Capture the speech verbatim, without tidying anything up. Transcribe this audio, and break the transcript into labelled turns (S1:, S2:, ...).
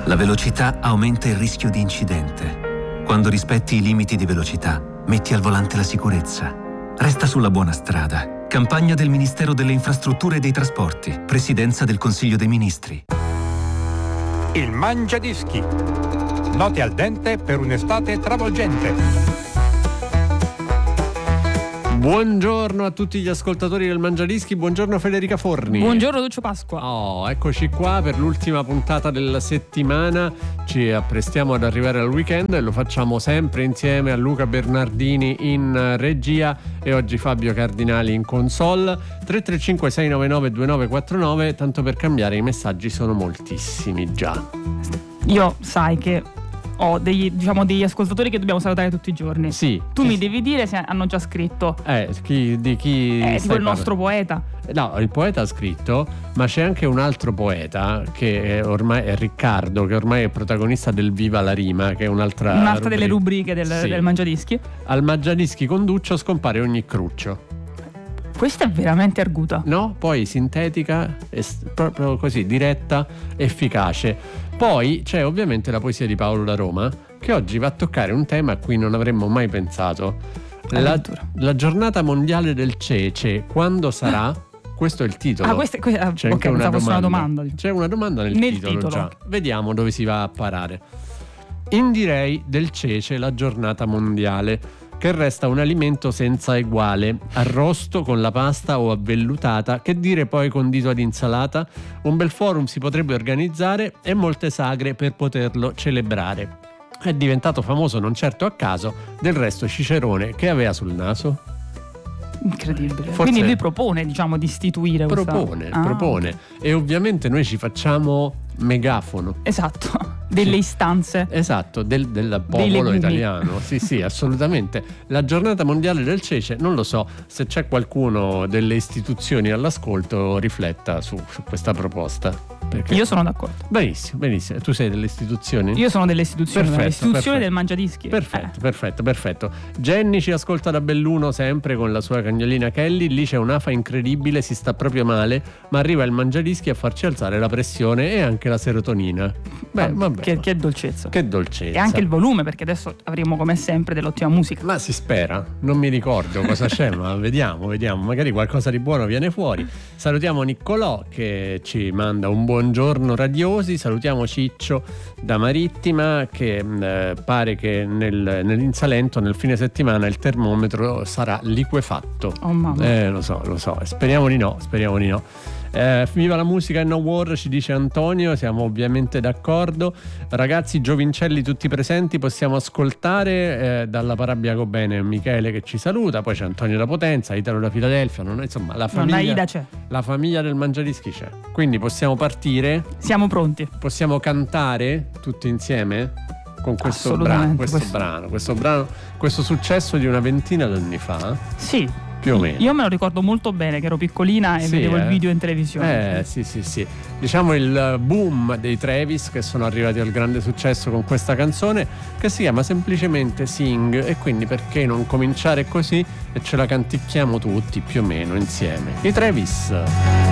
S1: La velocità aumenta il rischio di incidente. Quando rispetti i limiti di velocità, metti al volante la sicurezza. Resta sulla buona strada. Campagna del Ministero delle Infrastrutture e dei Trasporti. Presidenza del Consiglio dei Ministri.
S2: Il Mangiadischi. Note al dente per un'estate travolgente.
S3: Buongiorno a tutti gli ascoltatori del Mangiadischi, buongiorno Federica Forni.
S4: Buongiorno Lucio Pasqua.
S3: Oh, eccoci qua per l'ultima puntata della settimana. Ci apprestiamo ad arrivare al weekend e lo facciamo sempre insieme a Luca Bernardini in regia e oggi Fabio Cardinali in console. Tre tre cinque sei nove nove due nove quattro nove, tanto per cambiare i messaggi sono moltissimi già.
S4: Io sai che ho degli, diciamo, degli ascoltatori che dobbiamo salutare tutti i giorni.
S3: Sì.
S4: Tu
S3: sì,
S4: mi
S3: sì.
S4: devi dire se hanno già scritto.
S3: Eh, chi, di chi?
S4: Eh, tipo il
S3: parlando?
S4: nostro poeta.
S3: No, il poeta ha scritto, ma c'è anche un altro poeta che è ormai è Riccardo, che ormai è protagonista del Viva la Rima, che è un'altra
S4: Un'altra
S3: rubrica.
S4: delle rubriche del,
S3: Sì.
S4: del Mangiadischi.
S3: Al Mangiadischi con Duccio scompare ogni cruccio.
S4: Questa è veramente arguta.
S3: No? Poi sintetica, es- proprio così, diretta, efficace. Poi c'è ovviamente la poesia di Paolo da Roma, che oggi va a toccare un tema a cui non avremmo mai pensato. La, la giornata mondiale del cece, quando sarà? Questo è il titolo.
S4: Ah, questa, questa
S3: C'è
S4: ok,
S3: anche una
S4: pensavo fosse una
S3: domanda.
S4: domanda.
S3: C'è una domanda nel,
S4: Nel
S3: titolo,
S4: titolo.
S3: già. Vediamo dove si va a parare. Indirei del cece la giornata mondiale, che resta un alimento senza eguale, arrosto con la pasta o avvellutata, che dire poi condito ad insalata. Un bel forum si potrebbe organizzare e molte sagre per poterlo celebrare. È diventato famoso non certo a caso, del resto Cicerone che aveva sul naso?
S4: Incredibile.
S3: Forse
S4: Quindi lui propone, diciamo, di istituire questa.
S3: Propone,
S4: Ah,
S3: propone.
S4: ok.
S3: E ovviamente noi ci facciamo megafono.
S4: Esatto. Delle
S3: Sì.
S4: istanze.
S3: Esatto, del, del
S4: Dei
S3: popolo
S4: legumi.
S3: italiano. Sì, sì, assolutamente. La giornata mondiale del cece, non lo so, se c'è qualcuno delle istituzioni all'ascolto, rifletta su, su questa proposta. Perché...
S4: Io sono d'accordo.
S3: Benissimo, benissimo. Tu sei delle istituzioni?
S4: Io sono delle istituzioni,
S3: Perfetto,
S4: l'istituzione
S3: perfetto.
S4: del Mangiadischi.
S3: Perfetto,
S4: Eh.
S3: perfetto, perfetto. Jenny ci ascolta da Belluno sempre con la sua cagnolina Kelly. Lì c'è un'afa incredibile, si sta proprio male, ma arriva il Mangiadischi a farci alzare la pressione e anche la serotonina. Beh, vabbè.
S4: Che, che dolcezza.
S3: Che dolcezza.
S4: E anche il volume, perché adesso avremo come sempre dell'ottima musica.
S3: Ma si spera, non mi ricordo cosa c'è, ma vediamo, vediamo, magari qualcosa di buono viene fuori. Salutiamo Niccolò che ci manda un buongiorno radiosi, salutiamo Ciccio da Marittima che eh, pare che nel, nel, in Salento nel fine settimana il termometro sarà liquefatto.
S4: Oh mamma.
S3: Eh, lo so, lo so, speriamo di no, speriamo di no. Eh, viva la musica e no war, ci dice Antonio, siamo ovviamente d'accordo. Ragazzi giovincelli tutti presenti, possiamo ascoltare eh, dalla Parabiago Bene Michele che ci saluta, poi c'è Antonio da Potenza, Italo da Filadelfia, non, insomma la famiglia,
S4: Non Aida c'è.
S3: la famiglia del Mangiadischi c'è, quindi possiamo partire,
S4: Siamo pronti.
S3: possiamo cantare tutti insieme con questo
S4: Assolutamente,
S3: brano, questo,
S4: questo-
S3: brano, questo brano, questo successo di una ventina d'anni fa,
S4: Sì.
S3: più o meno.
S4: Io me lo ricordo molto bene, che ero piccolina e
S3: Sì,
S4: vedevo
S3: eh.
S4: il video in televisione.
S3: Eh sì sì sì, diciamo il boom dei Travis che sono arrivati al grande successo con questa canzone che si chiama semplicemente Sing, e quindi perché non cominciare così e ce la canticchiamo tutti più o meno insieme. I Travis.